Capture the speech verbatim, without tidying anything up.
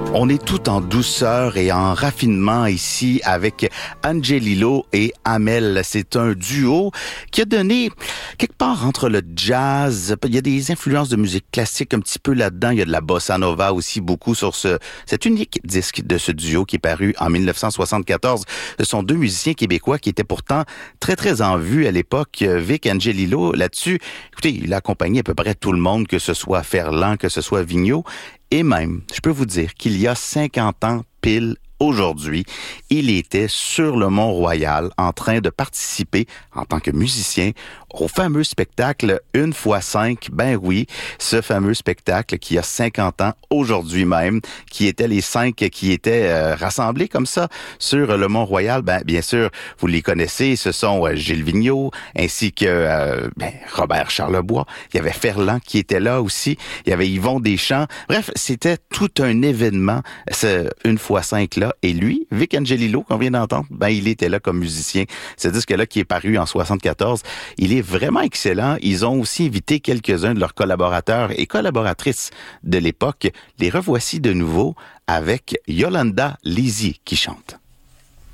On est tout en douceur et en raffinement ici avec Angelillo et Amel. C'est un duo qui a donné quelque part entre le jazz, il y a des influences de musique classique un petit peu là-dedans, il y a de la bossa nova aussi beaucoup sur ce cet unique disque de ce duo qui est paru en dix-neuf cent soixante-quatorze. Ce sont deux musiciens québécois qui étaient pourtant très très en vue à l'époque. Vic Angelillo là-dessus, écoutez, il a accompagné à peu près tout le monde, que ce soit Ferland, que ce soit Vigneault. Et même, je peux vous dire qu'il y a cinquante ans pile aujourd'hui, il était sur le Mont-Royal en train de participer en tant que musicien au fameux spectacle Une fois cinq. Ben oui, ce fameux spectacle qui a cinquante ans aujourd'hui même, qui étaient les cinq qui étaient euh, rassemblés comme ça sur le Mont-Royal. Ben bien sûr, vous les connaissez, ce sont euh, Gilles Vigneault ainsi que euh, ben, Robert Charlebois. Il y avait Ferland qui était là aussi. Il y avait Yvon Deschamps. Bref, c'était tout un événement, ce Une fois cinq là. Et lui, Vic Angelillo, qu'on vient d'entendre, ben il était là comme musicien. Ce disque-là qui est paru en soixante-quatorze, il est vraiment excellent. Ils ont aussi invité quelques-uns de leurs collaborateurs et collaboratrices de l'époque. Les revoici de nouveau avec Yolanda Lisi qui chante.